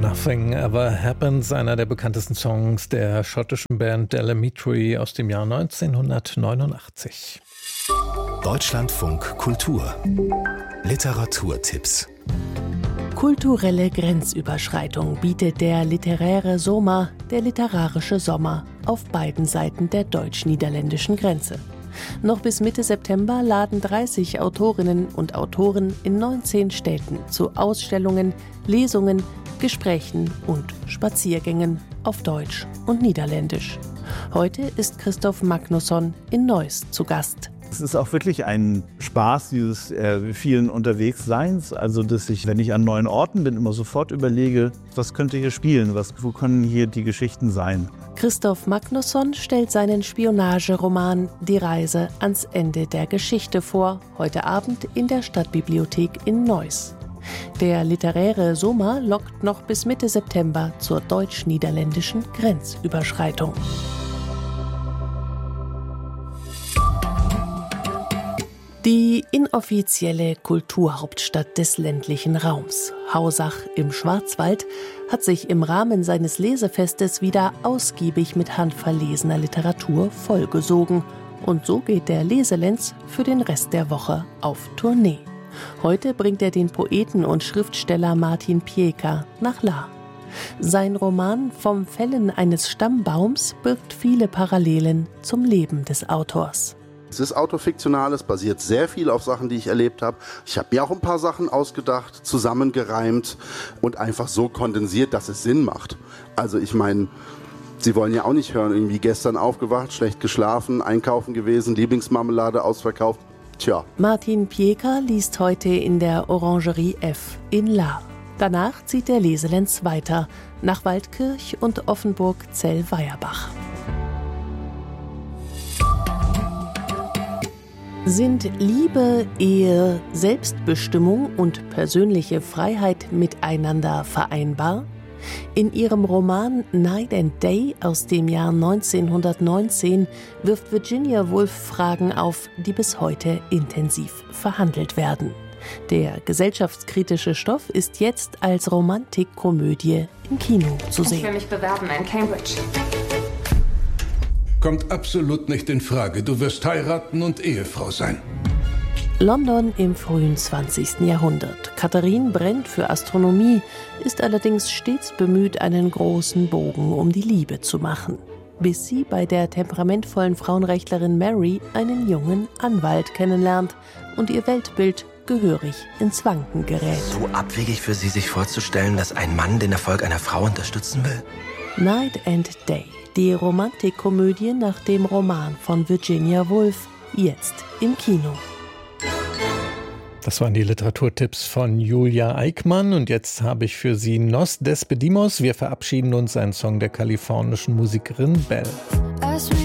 Nothing Ever Happens, einer der bekanntesten Songs der schottischen Band Delamitri aus dem Jahr 1989. Deutschlandfunk Kultur. Literaturtipps. Kulturelle Grenzüberschreitung bietet der Literaire Zomer, der literarische Sommer, auf beiden Seiten der deutsch-niederländischen Grenze. Noch bis Mitte September laden 30 Autorinnen und Autoren in 19 Städten zu Ausstellungen, Lesungen, Gesprächen und Spaziergängen auf Deutsch und Niederländisch. Heute ist Christoph Magnusson in Neuss zu Gast. Es ist auch wirklich ein Spaß, dieses vielen Unterwegsseins. Also, dass ich, wenn ich an neuen Orten bin, immer sofort überlege, was könnte hier spielen, wo können hier die Geschichten sein. Christoph Magnusson stellt seinen Spionageroman Die Reise ans Ende der Geschichte vor, heute Abend in der Stadtbibliothek in Neuss. Der literaire Sommer lockt noch bis Mitte September zur deutsch-niederländischen Grenzüberschreitung. Die inoffizielle Kulturhauptstadt des ländlichen Raums, Hausach im Schwarzwald, hat sich im Rahmen seines Lesefestes wieder ausgiebig mit handverlesener Literatur vollgesogen. Und so geht der Leselenz für den Rest der Woche auf Tournee. Heute bringt er den Poeten und Schriftsteller Martin Pieker nach Lahr. Sein Roman Vom Fällen eines Stammbaums birgt viele Parallelen zum Leben des Autors. Es ist autofiktional, es basiert sehr viel auf Sachen, die ich erlebt habe. Ich habe mir auch ein paar Sachen ausgedacht, zusammengereimt und einfach so kondensiert, dass es Sinn macht. Also ich meine, Sie wollen ja auch nicht hören, irgendwie gestern aufgewacht, schlecht geschlafen, einkaufen gewesen, Lieblingsmarmelade ausverkauft. Tja. Martin Pieker liest heute in der Orangerie F in Lahr. Danach zieht der Leselenz weiter nach Waldkirch und Offenburg-Zell-Weierbach. Sind Liebe, Ehe, Selbstbestimmung und persönliche Freiheit miteinander vereinbar? In ihrem Roman Night and Day aus dem Jahr 1919 wirft Virginia Woolf Fragen auf, die bis heute intensiv verhandelt werden. Der gesellschaftskritische Stoff ist jetzt als Romantikkomödie im Kino zu sehen. Ich will mich bewerben in Cambridge. Kommt absolut nicht in Frage. Du wirst heiraten und Ehefrau sein. London im frühen 20. Jahrhundert. Katharine brennt für Astronomie, ist allerdings stets bemüht, einen großen Bogen um die Liebe zu machen. Bis sie bei der temperamentvollen Frauenrechtlerin Mary einen jungen Anwalt kennenlernt und ihr Weltbild gehörig ins Wanken gerät. So abwegig für Sie, sich vorzustellen, dass ein Mann den Erfolg einer Frau unterstützen will? Night and Day. Die Romantikkomödie nach dem Roman von Virginia Woolf, jetzt im Kino. Das waren die Literaturtipps von Julia Eickmann und jetzt habe ich für Sie Nos Despedimos. Wir verabschieden uns, ein Song der kalifornischen Musikerin Belle.